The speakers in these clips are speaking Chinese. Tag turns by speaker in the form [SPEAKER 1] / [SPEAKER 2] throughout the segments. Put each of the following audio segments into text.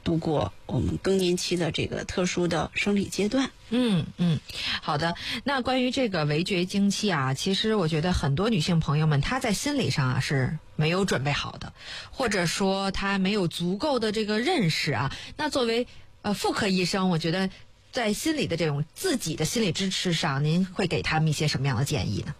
[SPEAKER 1] 度过我们更年期的这个特殊的生理阶段。
[SPEAKER 2] 好的。那关于这个围绝经期啊，其实我觉得很多女性朋友们她在心理上啊是没有准备好的，或者说她没有足够的这个认识啊。那作为妇科医生，我觉得在心理的这种自己的心理支持上，您会给他们一些什么样的建议呢？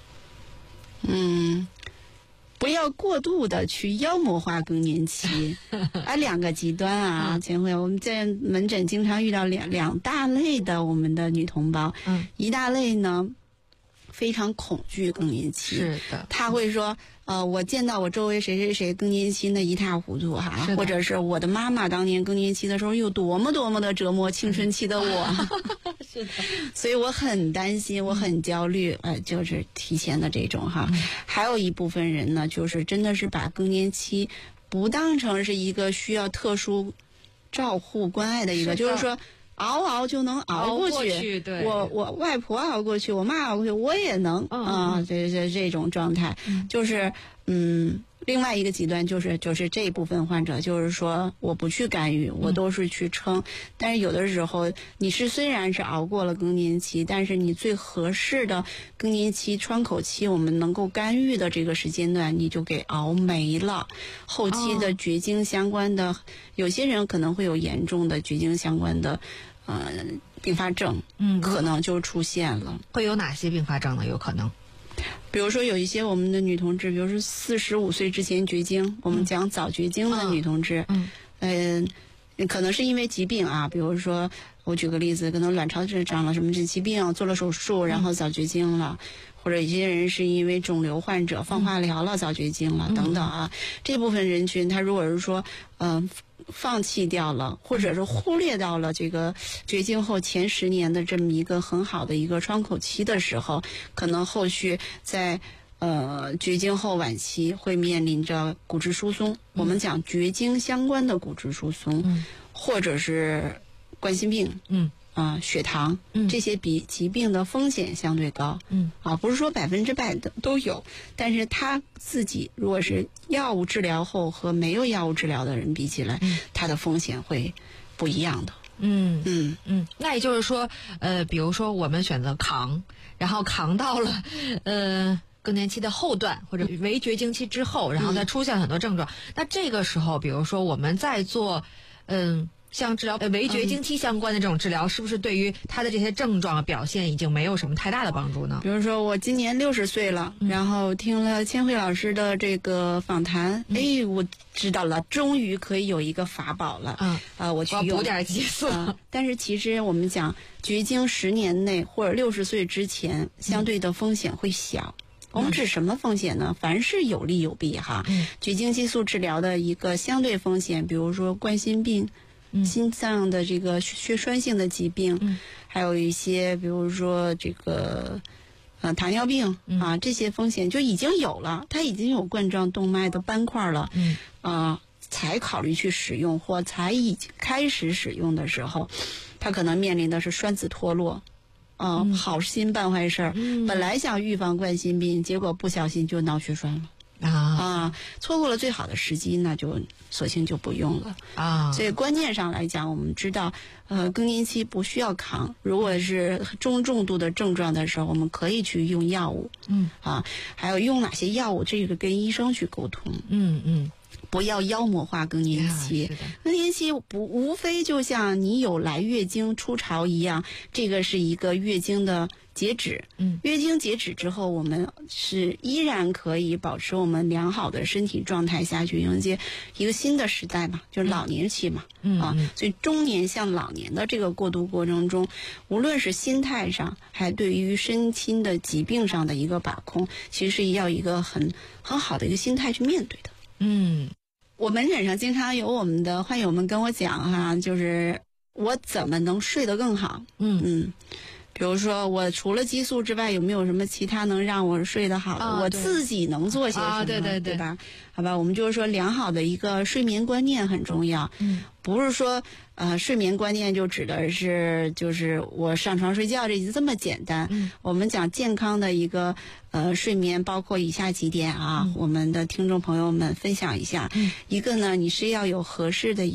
[SPEAKER 1] 不要过度的去妖魔化更年期两个极端啊，前回我们在门诊经常遇到两大类的我们的女同胞，一大类呢非常恐惧更年期，
[SPEAKER 2] 是的，
[SPEAKER 1] 他会说我见到我周围谁谁谁更年期那一塌糊涂哈，或者是我的妈妈当年更年期的时候有多么多么的折磨青春期的我
[SPEAKER 2] 是的，
[SPEAKER 1] 所以我很担心，我很焦虑，就是提前的这种哈。还有一部分人呢，就是真的是把更年期不当成是一个需要特殊照护关爱的一个，就是说熬就能熬过去，
[SPEAKER 2] 对，
[SPEAKER 1] 我外婆熬过去，我妈熬过去，我也能这种状态，就是另外一个极端就是这一部分患者，就是说我不去干预，我都是去撑，但是有的时候你虽然是熬过了更年期，但是你最合适的更年期窗口期，我们能够干预的这个时间段，你就给熬没了，后期的绝经相关的，有些人可能会有严重的绝经相关的并发症，可能就出现了。
[SPEAKER 2] 会有哪些并发症呢？有可能
[SPEAKER 1] 比如说有一些我们的女同志，比如说45岁之前绝经，我们讲早绝经的女同志，可能是因为疾病啊，比如说我举个例子，可能卵巢长了什么疾病，做了手术，然后早绝经了，或者有些人是因为肿瘤患者放化疗了，早绝经了等等啊。这部分人群，他如果是说放弃掉了，或者是忽略到了这个绝经后前10年的这么一个很好的一个窗口期的时候，可能后续在绝经后晚期会面临着骨质疏松，我们讲绝经相关的骨质疏松，或者是冠心病，血糖，这些比疾病的风险相对高，不是说100%的都有，但是他自己如果是药物治疗后和没有药物治疗的人比起来，他的风险会不一样的。
[SPEAKER 2] 那也就是说，比如说我们选择扛，然后扛到了更年期的后段或者围绝经期之后，然后再出现很多症状，那这个时候比如说我们在做像治疗围绝经期相关的这种治疗，是不是对于他的这些症状表现已经没有什么太大的帮助呢？
[SPEAKER 1] 比如说我今年60岁了，然后听了千惠老师的这个访谈，我知道了，终于可以有一个法宝了，我去用
[SPEAKER 2] 补点激素。
[SPEAKER 1] 但是其实我们讲绝经10年内或者60岁之前，相对的风险会小。我们指什么风险呢？凡是有利有弊哈。绝经激素治疗的一个相对风险，比如说冠心病、心脏的这个血栓性的疾病，还有一些比如说这个糖尿病这些风险就已经有了，它已经有冠状动脉的斑块了，才考虑去使用或才已经开始使用的时候，它可能面临的是栓子脱落。好心办坏事儿，本来想预防冠心病，结果不小心就脑血栓了错过了最好的时机，那就索性就不用了所以观念上来讲，我们知道更年期不需要扛，如果是中重度的症状的时候，我们可以去用药物还有用哪些药物，这个跟医生去沟通不要妖魔化更年期。更年期无非就像你有来月经初潮一样，这个是一个月经的截止。月经截止之后，我们是依然可以保持我们良好的身体状态下去迎接一个新的时代嘛，就是老年期嘛。所以中年向老年的这个过渡过程中，无论是心态上，还对于身心的疾病上的一个把控，其实是要一个很好的一个心态去面对的。我门诊上经常有我们的患友们跟我讲就是我怎么能睡得更好？比如说我除了激素之外，有没有什么其他能让我睡得好的？我自己能做些什么？对吧？好吧，我们就是说良好的一个睡眠观念很重要。不是说睡眠观念就指的是就是我上床睡觉这么简单。我们讲健康的一个睡眠包括以下几点我们的听众朋友们分享一下。一个呢，你是要有合适的